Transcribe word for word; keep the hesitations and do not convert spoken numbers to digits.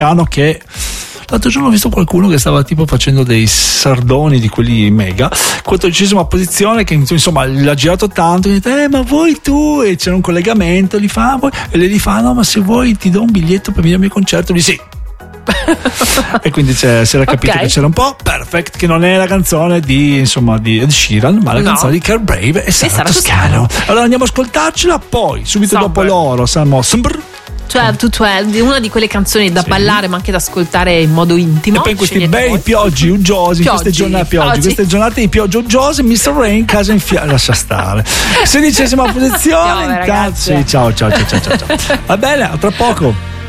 che l'altro giorno ho visto qualcuno che stava tipo facendo dei sardoni di quelli mega, quattordicesima posizione, che insomma l'ha girato tanto, e dice, eh ma vuoi tu, e c'era un collegamento, li fa, e lei gli fa, no ma se vuoi ti do un biglietto per venire al mio concerto, lui sì. E quindi si era capito okay. che c'era un po' Perfect, che non è la canzone di insomma di Ed Sheeran, ma la no. canzone di Carl Brave e Sara Toscano. Allora andiamo a ascoltarcela, poi subito Somber. dopo loro siamo Somber twelve to twelve, una di quelle canzoni da sì. ballare ma anche da ascoltare in modo intimo. E poi in questi bei voi. pioggi uggiosi, pioggi, queste giornate pioggi, pioggi. queste giornate di pioggia uggiose, mister Rain, casa in fiamme, lascia stare. Sedicesima posizione, ciao, ciao, ciao ciao ciao ciao. Va bene, a tra poco.